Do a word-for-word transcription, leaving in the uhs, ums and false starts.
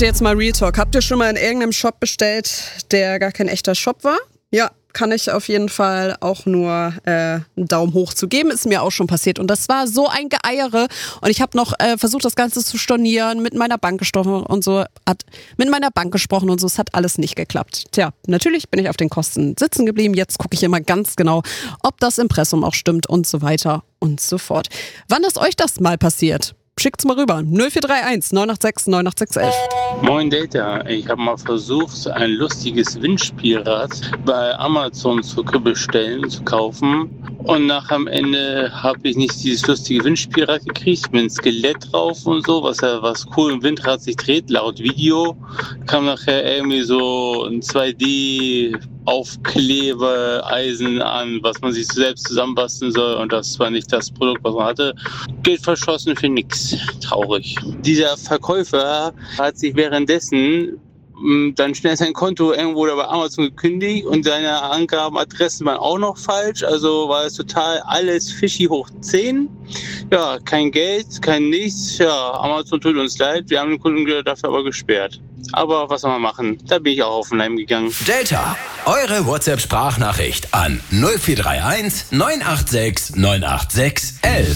Leute, jetzt mal Real Talk. Habt ihr schon mal in irgendeinem Shop bestellt, der gar kein echter Shop war? Ja, kann ich auf jeden Fall auch nur äh, einen Daumen hoch zu geben. Ist mir auch schon passiert. Und das war so ein Geeiere. Und ich habe noch äh, versucht, das Ganze zu stornieren, mit meiner Bank gesprochen und so. Hat mit meiner Bank gesprochen und so. Es hat alles nicht geklappt. Tja, natürlich bin ich auf den Kosten sitzen geblieben. Jetzt gucke ich immer ganz genau, ob das Impressum auch stimmt und so weiter und so fort. Wann ist euch das mal passiert? Schickt's mal rüber. null vier drei eins neun acht sechs neun acht sechs elf. Moin Data, ich habe mal versucht, ein lustiges Windspielrad bei Amazon zu bestellen, zu kaufen. Und nach am Ende habe ich nicht dieses lustige Windspielrad gekriegt, mit einem Skelett drauf und so, was ja was cool im Windrad sich dreht, laut Video. Kam nachher irgendwie so ein zwei D Aufklebeeisen an, was man sich selbst zusammenbasteln soll, und das war nicht das Produkt, was man hatte. Geld verschossen für nix. Traurig. Dieser Verkäufer hat sich währenddessen dann schnell sein Konto irgendwo bei Amazon gekündigt und seine Angaben, Adressen waren auch noch falsch, also war es total alles fishy hoch zehn. Ja, kein Geld, kein nichts. Ja, Amazon tut uns leid, wir haben den Kunden dafür aber gesperrt. Aber was soll man machen? Da bin ich auch auf den Leim gegangen. Delta, eure WhatsApp-Sprachnachricht an null vier drei eins neun acht sechs neun acht sechs elf.